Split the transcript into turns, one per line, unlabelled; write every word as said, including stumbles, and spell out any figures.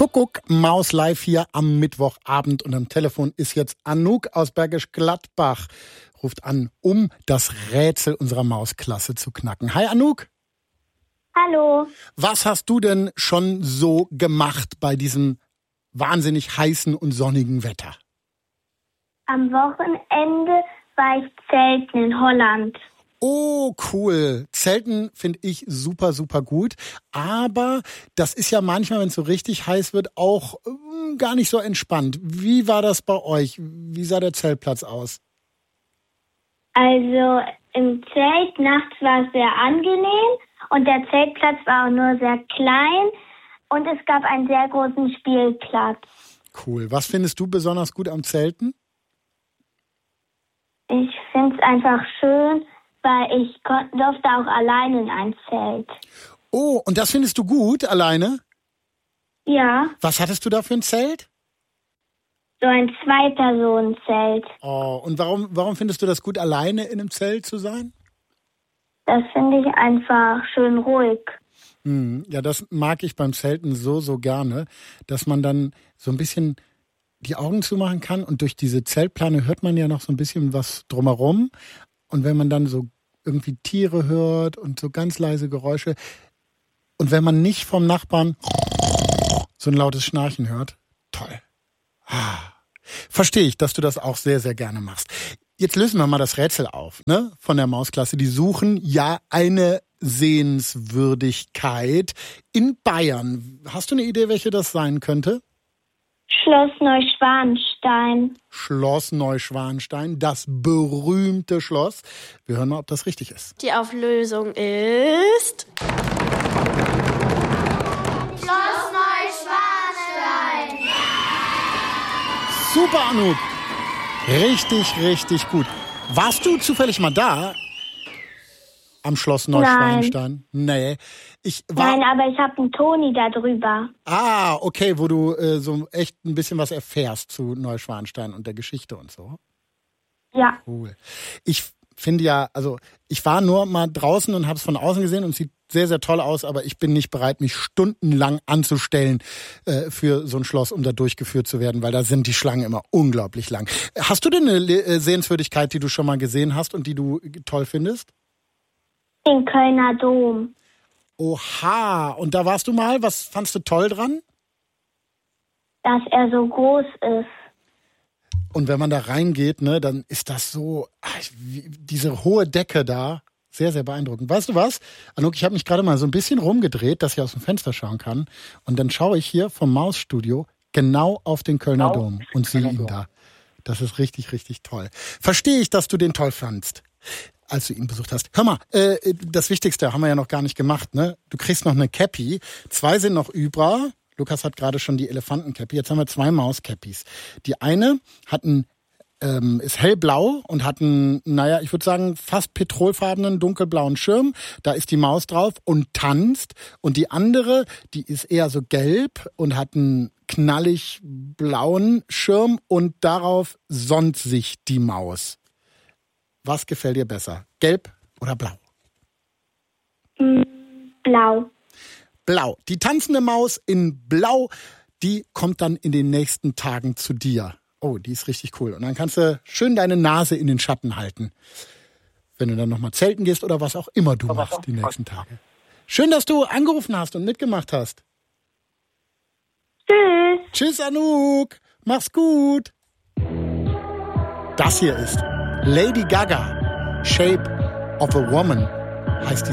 Kuckuck, Maus live hier am Mittwochabend und am Telefon ist jetzt Anouk aus Bergisch Gladbach. Ruft an, um das Rätsel unserer Mausklasse zu knacken. Hi Anouk.
Hallo.
Was hast du denn schon so gemacht bei diesem wahnsinnig heißen und sonnigen Wetter?
Am Wochenende war ich zelten in Holland.
Oh, cool. Zelten finde ich super, super gut. Aber das ist ja manchmal, wenn es so richtig heiß wird, auch äh, gar nicht so entspannt. Wie war das bei euch? Wie sah der Zeltplatz aus?
Also im Zelt nachts war es sehr angenehm und der Zeltplatz war auch nur sehr klein und es gab einen sehr großen Spielplatz.
Cool. Was findest du besonders gut am Zelten?
Ich finde es einfach schön, weil ich kon- durfte auch alleine in ein Zelt.
Oh, und das findest du gut, alleine?
Ja,
Was hattest du da für ein Zelt?
so ein Zwei-Personen-Zelt.
Oh, und warum, warum findest du das gut, alleine in einem Zelt zu sein?
Das finde ich einfach schön ruhig.
Hm, ja, das mag ich beim Zelten so, so gerne, dass man dann so ein bisschen die Augen zumachen kann und durch diese Zeltplane hört man ja noch so ein bisschen was drumherum. Und wenn man dann so irgendwie Tiere hört und so ganz leise Geräusche und wenn man nicht vom Nachbarn so ein lautes Schnarchen hört, toll. Ah. Verstehe ich, dass du das auch sehr, sehr gerne machst. Jetzt lösen wir mal das Rätsel auf, ne? Von der Mausklasse. Die suchen ja eine Sehenswürdigkeit in Bayern. Hast du eine Idee, welche das sein könnte?
Schloss Neuschwanstein.
Schloss Neuschwanstein, das berühmte Schloss. Wir hören mal, ob das richtig ist.
Die Auflösung ist...
Schloss Neuschwanstein.
Super, Anouk. Richtig, richtig gut. Warst du zufällig mal da? Am Schloss Neuschwanstein? Nee. Ich war,
Nein, aber ich habe einen Toni da drüber.
Ah, okay, wo du äh, so echt ein bisschen was erfährst zu Neuschwanstein und der Geschichte und so.
Ja.
Cool. Ich finde ja, also ich war nur mal draußen und habe es von außen gesehen und sieht sehr, sehr toll aus, aber ich bin nicht bereit, mich stundenlang anzustellen äh, für so ein Schloss, um da durchgeführt zu werden, weil da sind die Schlangen immer unglaublich lang. Hast du denn eine äh, Sehenswürdigkeit, die du schon mal gesehen hast und die du toll findest?
Den Kölner Dom.
Oha, und da warst du mal, was fandst du toll dran?
Dass er so groß ist.
Und wenn man da reingeht, ne, dann ist das so, ach, wie, diese hohe Decke da, sehr, sehr beeindruckend. Weißt du was, Anouk, ich habe mich gerade mal so ein bisschen rumgedreht, dass ich aus dem Fenster schauen kann. Und dann schaue ich hier vom Mausstudio genau auf den Kölner
Genau.
Dom und sehe ihn da. Das ist richtig, richtig toll. Verstehe ich, dass du den toll fandst, als du ihn besucht hast. Hör mal, äh, das Wichtigste haben wir ja noch gar nicht gemacht, ne? Du kriegst noch eine Cappy. Zwei sind noch über. Lukas hat gerade schon die Elefantencappy. Jetzt haben wir zwei Mauscappys. Die eine hat ein, ähm, ist hellblau und hat einen, naja, ich würde sagen, fast petrolfarbenen, dunkelblauen Schirm. Da ist die Maus drauf und tanzt. Und die andere, die ist eher so gelb und hat einen knallig blauen Schirm und darauf sonnt sich die Maus. Was gefällt dir besser? Gelb oder blau?
Blau.
Blau. Die tanzende Maus in Blau, die kommt dann in den nächsten Tagen zu dir. Oh, die ist richtig cool. Und dann kannst du schön deine Nase in den Schatten halten. Wenn du dann nochmal zelten gehst oder was auch immer du machst die nächsten Tage. Schön, dass du angerufen hast und mitgemacht hast.
Tschüss.
Tschüss, Anouk. Mach's gut. Das hier ist Lady Gaga. Shape of a Woman heißt die